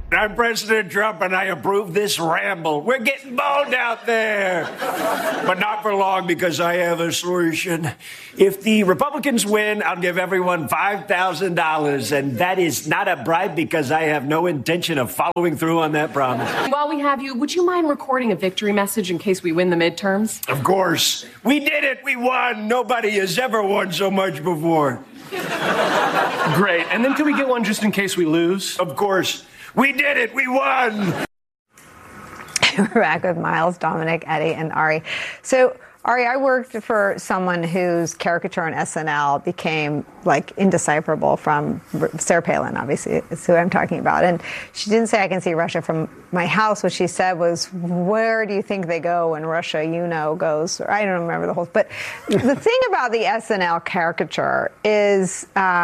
I'm President Trump, and I approve this ramble. We're getting bold out there. But not for long, because I have a solution. If the Republicans win, I'll give everyone $5,000. And that is not a bribe, because I have no intention of following through on that promise. While we have you, would you mind recording a victory message in case we win the midterms? Of course. We did it. We won. Nobody has ever won so much before. Great. And then can we get one just in case we lose? Of course. We did it. We won. We're back with Miles, Dominic, Eddie, and Ari. So, Ari, I worked for someone whose caricature on SNL became, like, indecipherable from Sarah Palin, obviously, is who I'm talking about. And she didn't say, I can see Russia from my house. What she said was, where do you think they go when Russia, goes? I don't remember the whole... But the thing about the SNL caricature is...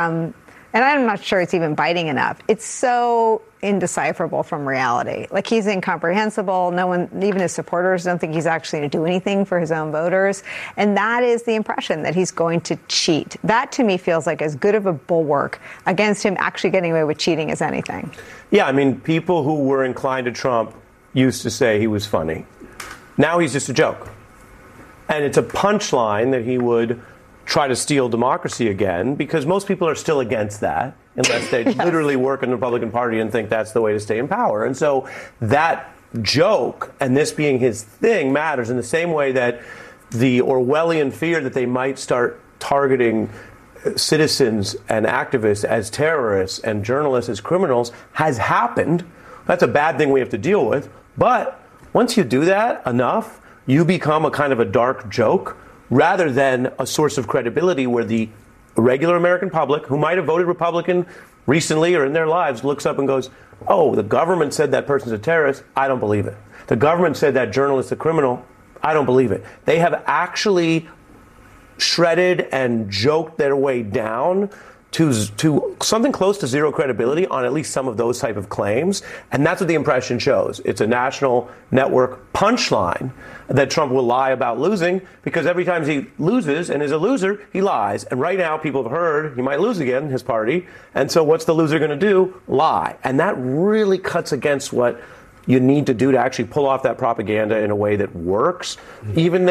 and I'm not sure it's even biting enough. It's so indecipherable from reality. Like, he's incomprehensible. No one, even his supporters, don't think he's actually going to do anything for his own voters. And that is the impression, that he's going to cheat. That, to me, feels like as good of a bulwark against him actually getting away with cheating as anything. Yeah, I mean, people who were inclined to Trump used to say he was funny. Now he's just a joke. And it's a punchline that he would try to steal democracy again, because most people are still against that, unless they literally work in the Republican Party and think that's the way to stay in power. And so that joke, and this being his thing, matters in the same way that the Orwellian fear that they might start targeting citizens and activists as terrorists and journalists as criminals has happened. That's a bad thing we have to deal with. But once you do that enough, you become a kind of a dark joke, rather than a source of credibility where the regular American public, who might have voted Republican recently or in their lives, looks up and goes, oh, the government said that person's a terrorist. I don't believe it. The government said that journalist's a criminal. I don't believe it. They have actually shredded and joked their way down to something close to zero credibility on at least some of those type of claims. And that's what the impression shows. It's a national network punchline that Trump will lie about losing, because every time he loses and is a loser, he lies. And right now, people have heard he might lose again, his party. And so what's the loser going to do? Lie. And that really cuts against what you need to do to actually pull off that propaganda in a way that works. Even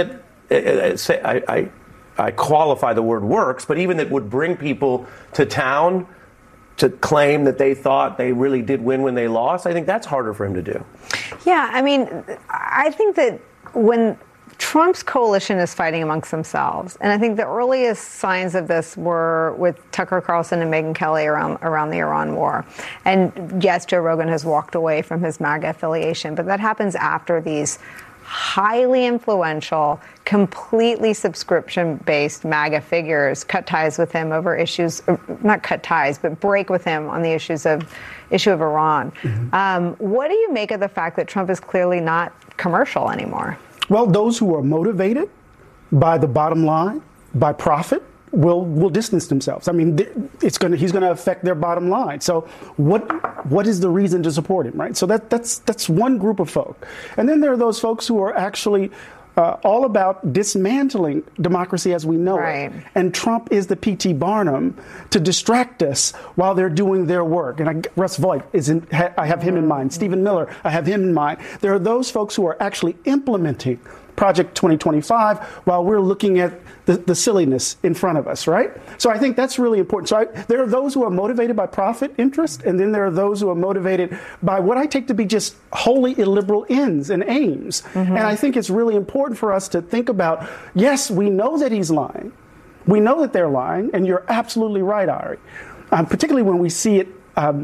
that, I qualify the word works, but even that would bring people to town to claim that they thought they really did win when they lost, I think that's harder for him to do. Yeah, I mean, I think that when Trump's coalition is fighting amongst themselves, and I think the earliest signs of this were with Tucker Carlson and Megyn Kelly around the Iran war. And yes, Joe Rogan has walked away from his MAGA affiliation, but that happens after these highly influential, completely subscription-based MAGA figures cut ties with him over issues, not cut ties, but break with him on the issue of Iran. Mm-hmm. What do you make of the fact that Trump is clearly not commercial anymore? Well, those who are motivated by the bottom line, by profit, will distance themselves. I mean, he's going to affect their bottom line. So what is the reason to support him, right? So that's one group of folk. And then there are those folks who are actually all about dismantling democracy as we know it. And Trump is the P.T. Barnum to distract us while they're doing their work. And Russ Vought I have him in mind. Stephen Miller, I have him in mind. There are those folks who are actually implementing Project 2025 while we're looking at the silliness in front of us, right? So I think that's really important. So there are those who are motivated by profit interest, and then there are those who are motivated by what I take to be just wholly illiberal ends and aims. Mm-hmm. And I think it's really important for us to think about, yes, we know that he's lying. We know that they're lying, and you're absolutely right, Ari. Particularly when we see it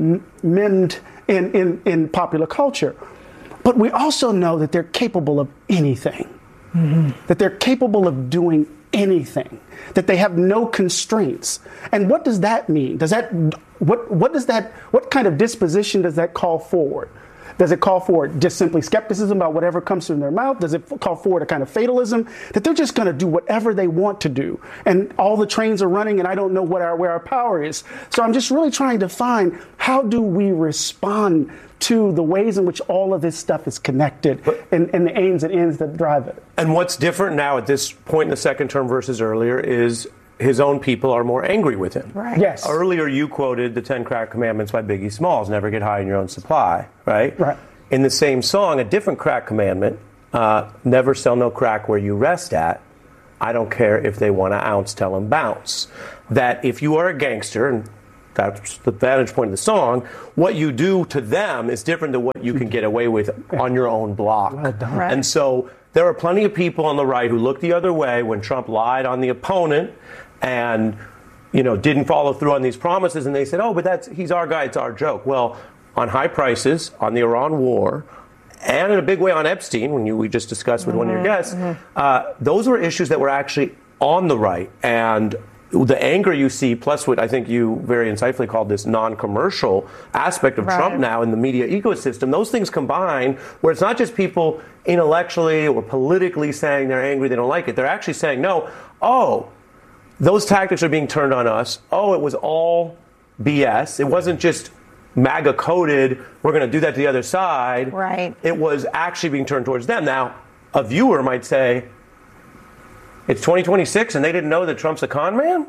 mended in popular culture. But we also know that they're capable of anything. Mm-hmm. That they're capable of doing anything, that they have no constraints. And what does that mean? What kind of disposition does that call forward? Does it call for just simply skepticism about whatever comes from their mouth? Does it call forward a kind of fatalism that they're just going to do whatever they want to do? And all the trains are running and I don't know where our power is. So I'm just really trying to find, how do we respond to the ways in which all of this stuff is connected and the aims and ends that drive it? And what's different now at this point in the second term versus earlier is his own people are more angry with him. Right. Yes. Earlier, you quoted the 10 crack commandments by Biggie Smalls, never get high in your own supply, right? Right. In the same song, a different crack commandment, never sell no crack where you rest at. I don't care if they want an ounce, tell them bounce. That if you are a gangster, and that's the vantage point of the song, what you do to them is different than what you can get away with on your own block. Well done. Right. And so there are plenty of people on the right who look the other way when Trump lied on the opponent and, didn't follow through on these promises, and they said, oh, but he's our guy, it's our joke. Well, on high prices, on the Iran war, and in a big way on Epstein, we just discussed with one of your guests, those were issues that were actually on the right. And the anger you see, plus what I think you very insightfully called this non-commercial aspect of Trump now in the media ecosystem, those things combine where it's not just people intellectually or politically saying they're angry, they don't like it. They're actually saying, no, those tactics are being turned on us. Oh, it was all BS. It wasn't just MAGA coded, we're going to do that to the other side. Right. It was actually being turned towards them. Now, a viewer might say, it's 2026 and they didn't know that Trump's a con man?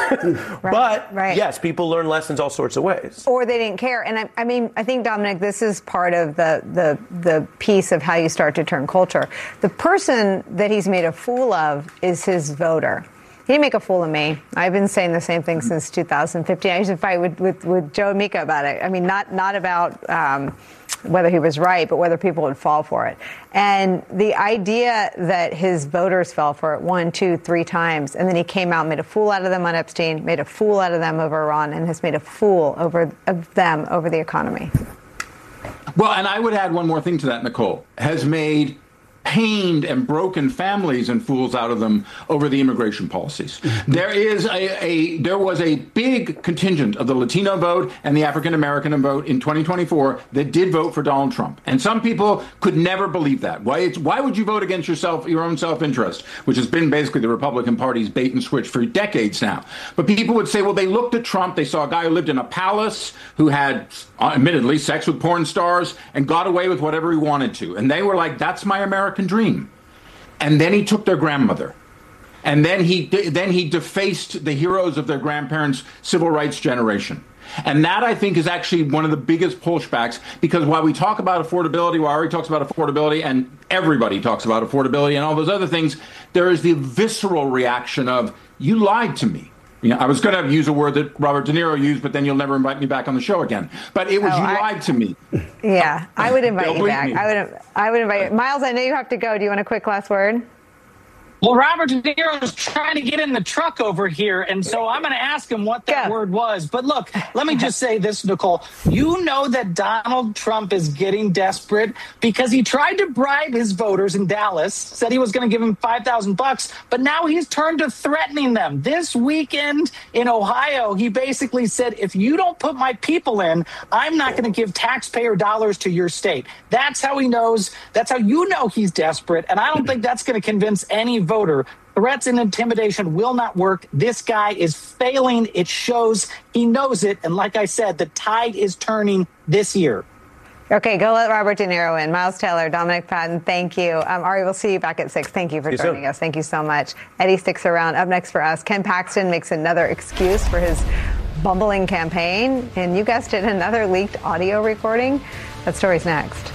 But yes, people learn lessons all sorts of ways. Or they didn't care. And I think, Dominic, this is part of the piece of how you start to turn culture. The person that he's made a fool of is his voter. He didn't make a fool of me. I've been saying the same thing since 2015. I used to fight with Joe and Mika about it. I mean, not about whether he was right, but whether people would fall for it. And the idea that his voters fell for it 1, 2, 3 times, and then he came out and made a fool out of them on Epstein, made a fool out of them over Iran, and has made a fool of them over the economy. Well, and I would add one more thing to that, Nicole. Has made pained and broken families and fools out of them over the immigration policies. There was a big contingent of the Latino vote and the African American vote in 2024 that did vote for Donald Trump. And some people could never believe that. Why would you vote against your own self-interest, which has been basically the Republican Party's bait and switch for decades now. But people would say, well, they looked at Trump, they saw a guy who lived in a palace, who had, admittedly, sex with porn stars, and got away with whatever he wanted to. And they were like, that's my American dream. And then he took their grandmother. And then he defaced the heroes of their grandparents' civil rights generation. And that, I think, is actually one of the biggest pushbacks, because while we talk about affordability, while Ari talks about affordability, and everybody talks about affordability and all those other things, there is the visceral reaction of, you lied to me. I was going to use a word that Robert De Niro used, but then you'll never invite me back on the show again. But it was, you lied to me. Yeah, I would invite you back. I would invite you. Miles, I know you have to go. Do you want a quick last word? Well, Robert De Niro is trying to get in the truck over here, and so I'm going to ask him what that word was. But look, let me just say this, Nicole. You know that Donald Trump is getting desperate because he tried to bribe his voters in Dallas, said he was going to give them $5,000, but now he's turned to threatening them. This weekend in Ohio, he basically said, if you don't put my people in, I'm not going to give taxpayer dollars to your state. That's how he knows. That's how you know he's desperate, and I don't think that's going to convince any voter. Threats and intimidation will not work. This guy is failing. It shows. He knows it. And like I said, the tide is turning this year. Okay, go let Robert De Niro in. Miles Taylor, Dominic Patton, thank you. Ari, we'll see you back at 6. Thank you for joining us. Thank you so much. Eddie sticks around. Up next for us, Ken Paxton makes another excuse for his bumbling campaign. And you guessed it, another leaked audio recording. That story's next.